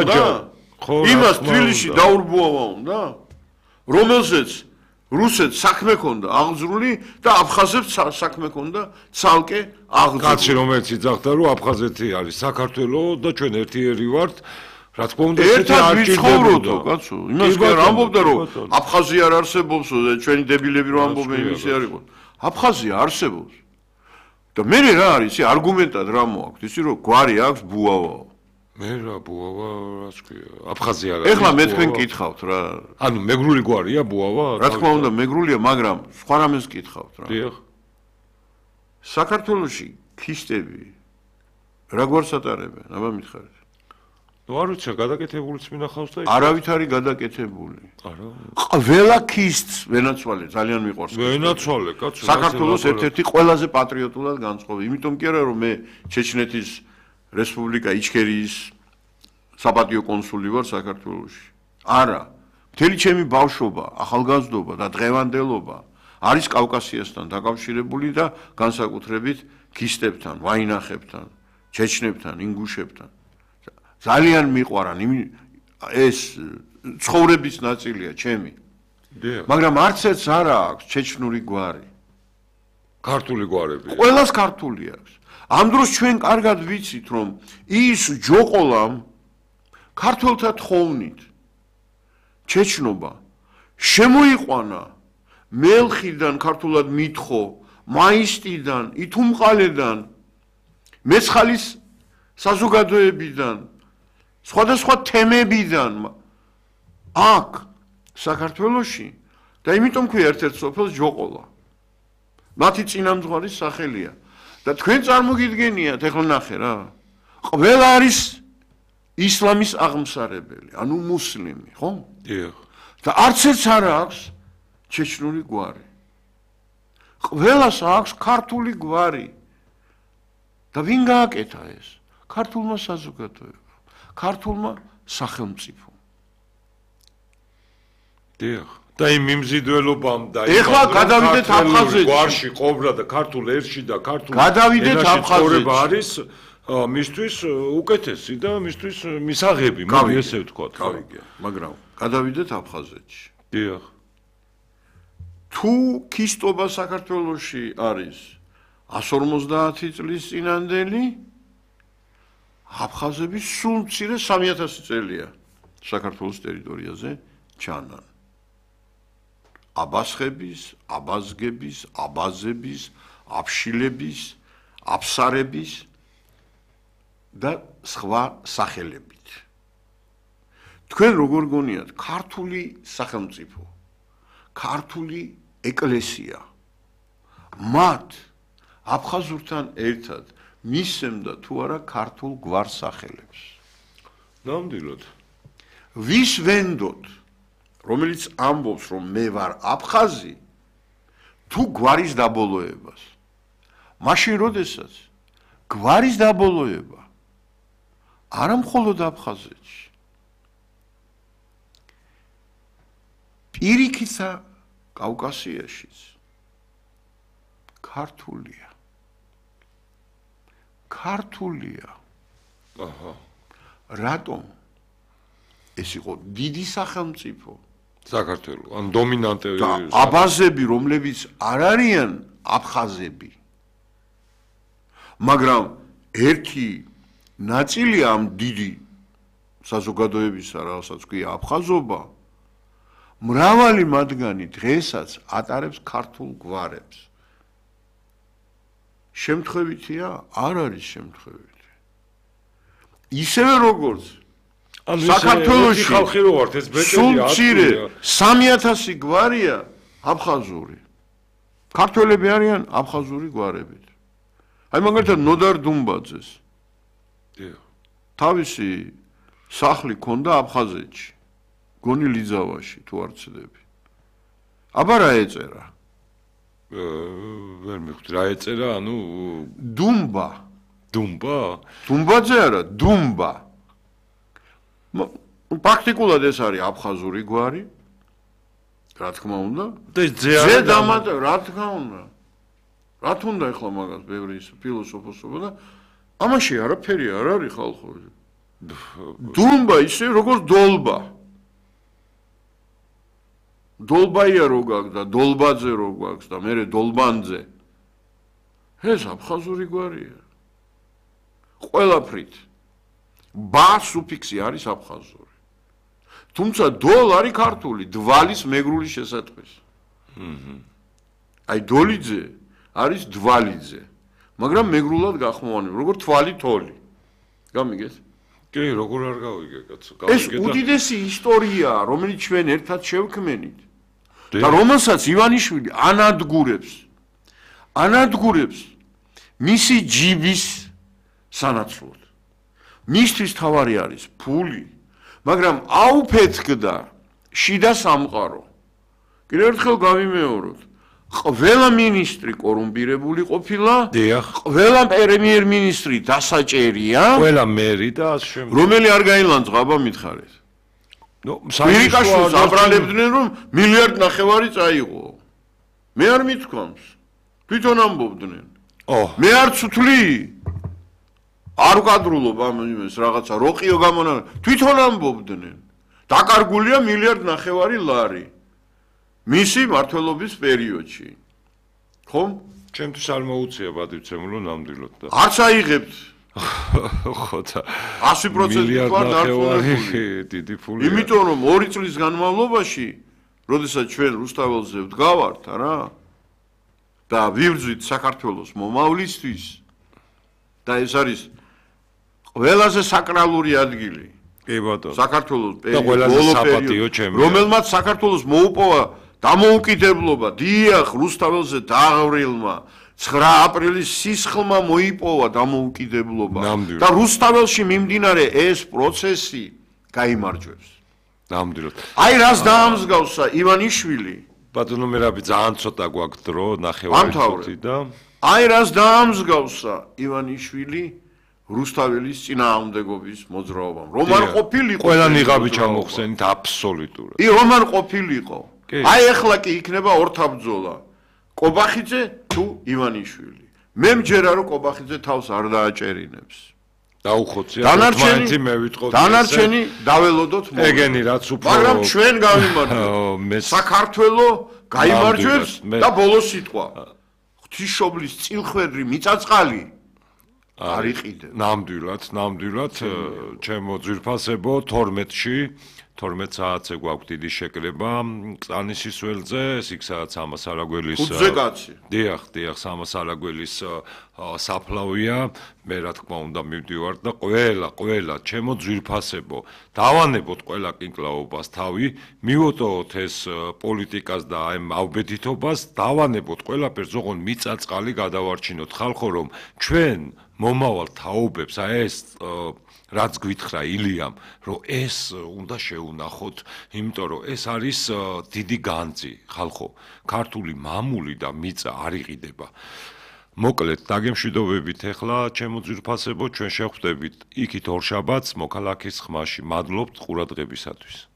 უნდა? იმას თბილისში დაურბუავა უნდა? რომელზეც რუსეთს საქმე ქონდა აღძრული და აფხაზებს საქმე ქონდა ცალკე აღძრული. კაცი რომელიც იძახდა რომ აფხაზეთი არის საქართველო და ჩვენ ერთიერი ვართ, რა თქმა უნდა ერთად ვიცხოვრობდო, კაცო. იმას კი არ ამბობდა რომ აფხაზია არ არსებობს და ჩვენი დებილები რომ ამბობენ იმისი არ იყო. აფხაზია არსებობს. და მე რა არის, არგუმენტად რა მოაქვს, ისი რომ გვარი აქვს ბუავაო. მე რა ბუავა რაც ქვია აფხაზია რა ეხლა მე თქვენ კითხავთ რა ანუ მეგრული გვარია ბუავა რა თქმა უნდა მეგრულია მაგრამ სხვა რამეს კითხავთ რა დიახ საქართველოში ქისტები რა გვარს ატარებენ აბა მითხარით ნუ არ ვიცი გადაკეთებულიც მინახავს და არავით არის გადაკეთებული არა ყველა ქისტს ვენაცვალე ძალიან მიყვარს ვენაცვალე კაცო საქართველოს ერთ-ერთი ყველაზე პატრიოტულად განწყობი იმიტომ კი არა რომ მე ჩეჩნეთის რესპუბლიკა იჩქერიის საპატიო კონსული ვარ საქართველოში. არა. მთელი ჩემი ბავშვობა, ახალგაზრდობა და დღევანდელობა არის კავკასიასთან დაკავშირებული და განსაკუთრებით ქისტებთან, ვაინახებთან, ჩეჩნებთან, ინგუშებთან. ძალიან მიყვარან ეს ცხოვრების ნაწილია ჩემი. მაგრამ არც ერთს არ აქვს ჩეჩნური გვარი. ქართული გვარები. ყველას ქართული აქვს. ამ დროს ჩვენ კარგად ვიცით რომ ის ჯოყოლამ ქართველთა თხოვნით ჩეჩნობა შემოიყვანა მელხიდან ქართულად მითხო მაისტიდან ითუმყალედან მეცხალის საზოგადოებიდან სხვადასხვა თემებიდან აქ საქართველოში და იმიტომ ქვია ერთ-ერთ სოფელს ჯოყოლა მათი წინამძღვარის სახელია და თქვენ წარმოგიდგენიათ, ეხლა ნახე რა. ყველა არის ისლამის აღმსარებელი, ანუ მუსლიმი, ხო? დიახ. და არც ერთს არ აქვს ჩეჩნური გვარი. ყველას აქვს ქართული გვარი. და ვინ გააკეთა ეს? ქართულმა საზოგადოებამ, ქართულმა სახელმწიფომ. დიახ. და იმ მიმზიდველობამ და ეხლა გადავიდეთ აფხაზეთში გვარში ყობრა და ქართულ ერში და ქართულ გადავიდეთ აფხაზეთში არის მისთვის უკეთესი და მისთვის მისაღები მოდი ესე ვთქვათ გავიგე მაგრამ გადავიდეთ აფხაზეთში დიახ თუ ქისტობა საქართველოში არის 150 წლის წინანდელი აფხაზები სულ მცირე 3000 წელია საქართველოს ტერიტორიაზე ჩანან აბასხების, აბაზგების, აბაზების, აფშილების, აფსარების და სხვა სახელებით. თქვენ როგორ გონიათ, ქართული სახელმწიფო, ქართული ეკლესია მათ აფხაზურთან ერთად მისცემდა თუ არა ქართულ გვარსახელებს. ნამდვილად. ვის ვენდოთ რომელიც ამბობს რომ მე ვარ აფხაზი თუ გვარის დაბოლოებას მაშინ როდესაც გვარის დაბოლოება არა მხოლოდ აფხაზეთში პირიქითა კავკასიაშიც ქართულია აჰა რატომ ეს იყო დიდი სახელმწიფო საქართველო ან დომინანტი აბაზები რომლებიც არ არიან აფხაზები მაგრამ ერთი ნაწილი ამ დიდი საზოგადოებისა რაღაცაც ქვია აფხაზობა მრავალი მათგანი დღესაც ატარებს ქართულ გვარებს შემთხვევითია არ არის შემთხვევითი ისევე როგორც საქართველოში ხალხი რო ვართ ეს ბეჭედი 3000 გვარია აფხაზური. ქართველები არიან აფხაზური გვარებით. აი მაგალითად ნოდარ დუმბაძეს. დიახ. თავისი სახლი ქონდა აფხაზეთში. გონი ლიძავაში თუ არ ცდები. აბა რა ეწერა? ვერ მივხვდი რა ეწერა, ანუ დუმბა. დუმბა? დუმბაძე არა, დუმბა. პრაქტიკულად ეს არის აფხაზური გვარი. რა თქმა უნდა? და ზე დამატ რა თქმა უნდა. რა თქმა ახლა მაგას ბევრი ფილოსოფოსობა და ამაში არაფერი არ არის ხალხური. დუმბა ისე როგორც დოლბა. დოლბაია რო გაქვს და დოლბაძე რო გაქვს და მერე დოლბანძე. ეს აფხაზური გვარია. ყველაფრით. ბა სუფიქსი არის აფხაზური. თუმცა დოლ არის ქართული, დვალის მეგრული შესატყვისი. აი დოლიძე არის დვალიძე. მაგრამ მეგრულად გახმოვანებული, როგორც თვალი თოლი. გამიგეთ? კი, როგორ არ გავიგე, კაცო. ეს უდიდესი ისტორიაა, რომელიც ჩვენ ერთად შევქმენით. და რომელსაც ივანიშვილი ანადგურებს მისი ჯიბის სანაცვლოდ. მისთვის თავარი არის ფული, მაგრამ აუფეთქდა შიდა სამყარო. კიდევ ერთხელ გავიმეოროთ. ყველა მინისტრი კორუმპირებული ყოფილა, ყველა პრემიერ-მინისტრი დასაჭერია, ყველა მერი და ასე შემდეგ. რომელი არ გაილანძღაბა მითხარით. მირიკაშვილს აბრალებდნენ რომ მილიარდ ნახევარი წაიღო. მე არ მithქვამს. თვითონ ამბობდნენ. მე არც ვთვლი. არ ვკადრულობ ამ იმას რაღაცა როყიო გამონა. თვითონ ამბობდნენ. დაკარგულია მილიარდ ნახევარი ლარი. მისი მართლობის პერიოდში. ხომ? ჩემთვის არ მოუწია ბადივცემულო ნამდვილად და. არც აიღებთ. ხო და 100% ვარ დარწმუნებული. დიდი ფულია. იმიტომ რომ 2 წლის განმავლობაში, როდესაც ჩვენ რუსთაველზე ვდგავართ, არა? და ვიბრძვით საქართველოს მომავლისთვის და ეს არის ყველაზე საკრალური ადგილი. კი ბატონო. საქართველოს ყველაზე საპატიო ჩემი. რომელმაც საქართველოს მოუპოვა დამოუკიდებლობა, დიახ, რუსთაველზე დაღვრილმა 9 აპრილის სისხლმა მოიპოვა დამოუკიდებლობა და რუსთაველში მიმდინარე ეს პროცესი გაიმარჯვებს. ნამდვილად. აი რას დაამსგავსა ივანიშვილი. ბატონო მერაბი ძალიან ცოტა გვაქვს დრო, ნახევარი წუთი და აი რას დაამსგავსა ივანიშვილი რუსთაველის წინააღმდეგობის მოძრაობამ. რომ არ ყოფილიყო ყველა ნიღაბი ჩამოხსენით აბსოლუტურად. რომ არ ყოფილიყო. აი ეხლა კი იქნება ორთაბძოლა. კობახიძე თუ ივანიშვილი. მე მჯერა რომ კობახიძე თავს არ დააჭერინებს. დაუხოცია ერთმანეთი მე ვიტყოდი. დანარჩენი დაველოდოთ მოვა. ეგენი რაც უფრო მაგრამ ჩვენ გავიმარჯვებთ. საქართველო გაიმარჯვებს და ბოლო სიტყვა. ღვთისმშობლის წილხვედრი მიწაწყალი არ იყიდე. ნამდვილად, ჩემო ძვირფასებო 12-ში 12 საათზე გვაქვს დიდი შეკრება ყანის ველზე, იქ სადაც ამას არაგველის ხუთზე კაცი. დიახ, სამას არაგველის საფლავია, მე რა თქმა უნდა მივდივარ და ყველა ჩემო ძვირფასებო, დავანებოთ ყველა კინკლაობას თავი, მივოტოვოთ ეს პოლიტიკას და აი ავბედითობას, დავანებოთ ყველაფერს, ოღონ მიწაწყალი გადავარჩინოთ ხალხო, რომ ჩვენ მომავალ თაობებს აი ეს რაც გვითხრა ილიამ, რომ ეს უნდა შეუნახოთ, იმიტომ რომ ეს არის დიდი განძი, ხალხო, ქართული მამული და მიწა არ იყიდება. მოკლედ, დაგემშვიდობებით ახლა, ჩემო ძვირფასებო, ჩვენ შევხვდებით იქით ორშაბათს მოქალაქის ხმაში. მადლობთ ყურადღებისათვის.